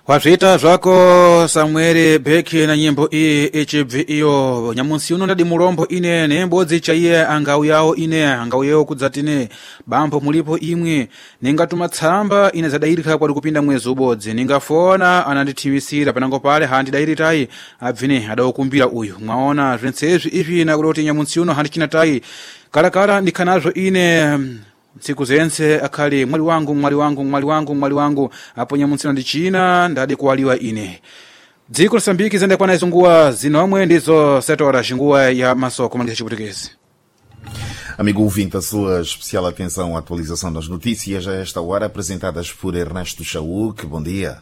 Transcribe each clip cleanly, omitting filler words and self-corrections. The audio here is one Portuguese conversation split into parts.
Kwazvita zvako Samuel Beki na nyimbo iyi ichibvi iyo nyamusi uno ndadi mulombo ine nembodzi chaiye angau yawo ine angau yewo kudzatine bambo mulipo imwe ningatuma tsamba ine zadairika kwadi kupinda mwezi ubodzi ningafona anandithiwisira panango pale handidairitayi abvine adaukumbira uyu mwaona zvensezvi izvi nakuloti nyamusi uno handichinatai kalakala ndikhanazvo ine tsiku zense akhali mwali wangu apo nyamunsina ndichina ndadi kuwaliwa ine dziko la Moçambique zendekwana izunguwa zinomwe ndizo 7 horas nguwa ya masoko mandisa chiputikezi. Amigo ouvinte, a sua especial atenção à atualização das notícias a esta hora apresentadas por Ernesto Chauk. Bom dia.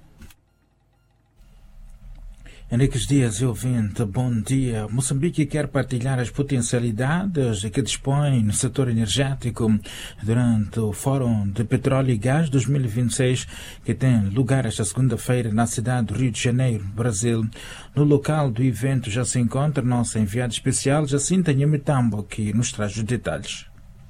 Henriques Dias, ouvinte, bom dia. Moçambique quer partilhar as potencialidades que dispõe no setor energético durante o Fórum de Petróleo e Gás 2026, que tem lugar esta segunda-feira na cidade do Rio de Janeiro, Brasil. No local do evento já se encontra nossa enviada especial, Jacinta Nhamitambo, que nos traz os detalhes.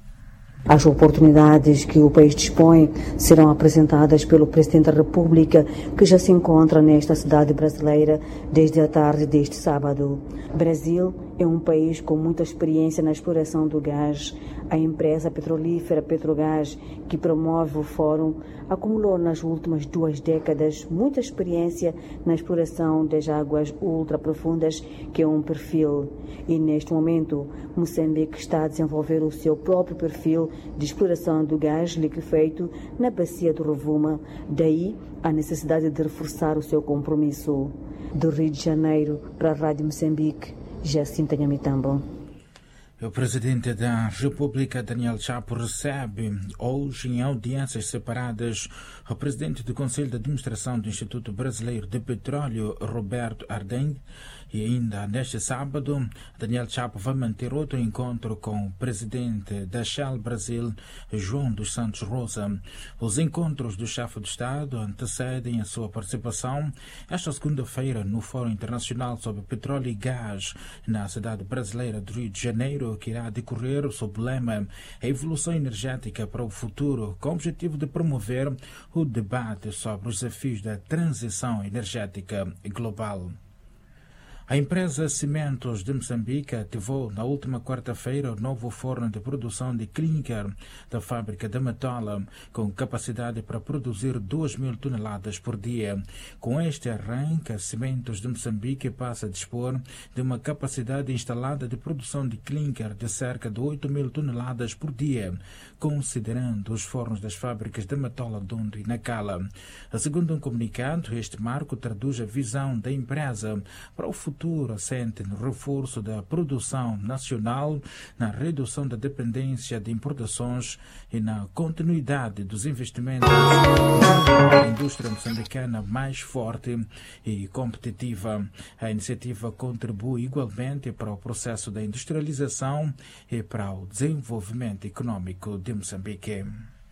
As oportunidades que o país dispõe serão apresentadas pelo Presidente da República, que já se encontra nesta cidade brasileira desde a tarde deste sábado. Brasil é um país com muita experiência na exploração do gás. A empresa petrolífera Petrogás, que promove o fórum, acumulou nas últimas 2 décadas muita experiência na exploração das águas ultraprofundas, que é um perfil. E neste momento, Moçambique está a desenvolver o seu próprio perfil de exploração do gás liquefeito na bacia do Rovuma. Daí a necessidade de reforçar o seu compromisso. Do Rio de Janeiro para a Rádio Moçambique, Jacinta Nhamitambo. O presidente da República, Daniel Chapo, recebe hoje em audiências separadas o presidente do Conselho de Administração do Instituto Brasileiro de Petróleo, Roberto Ardeng. E ainda neste sábado, Daniel Chapo vai manter outro encontro com o presidente da Shell Brasil, João dos Santos Rosa. Os encontros do chefe de Estado antecedem a sua participação esta segunda-feira no Fórum Internacional sobre Petróleo e Gás na cidade brasileira do Rio de Janeiro, que irá decorrer sob o lema A Evolução Energética para o Futuro, com o objetivo de promover o debate sobre os desafios da transição energética global. A empresa Cimentos de Moçambique ativou na última quarta-feira o novo forno de produção de clinker da fábrica da Matola, com capacidade para produzir 2.000 toneladas por dia. Com este arranque, a Cimentos de Moçambique passa a dispor de uma capacidade instalada de produção de clinker de cerca de 8.000 toneladas por dia, considerando os fornos das fábricas da Matola, Dondo e Nacala. Segundo um comunicado, este marco traduz a visão da empresa para o futuro assente no reforço da produção nacional, na redução da dependência de importações e na continuidade dos investimentos na indústria moçambicana mais forte e competitiva. A iniciativa contribui igualmente para o processo da industrialização e para o desenvolvimento econômico de Moçambique.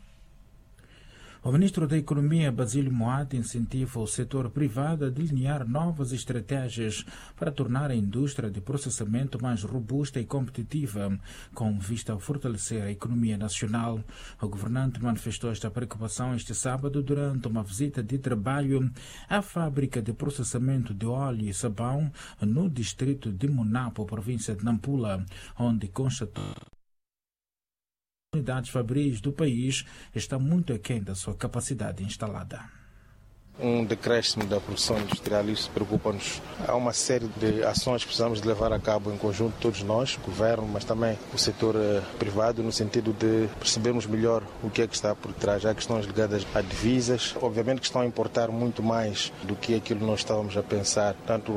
O ministro da Economia, Basílio Moati, incentiva o setor privado a delinear novas estratégias para tornar a indústria de processamento mais robusta e competitiva, com vista a fortalecer a economia nacional. O governante manifestou esta preocupação este sábado durante uma visita de trabalho à fábrica de processamento de óleo e sabão no distrito de Monapo, província de Nampula, onde constatou unidades fabris do país está muito aquém da sua capacidade instalada. Um decréscimo da produção industrial, isso preocupa-nos. Há uma série de ações que precisamos de levar a cabo em conjunto, todos nós, o governo, mas também o setor privado, no sentido de percebermos melhor o que é que está por trás. Há questões ligadas a divisas, obviamente que estão a importar muito mais do que aquilo que nós estávamos a pensar, tanto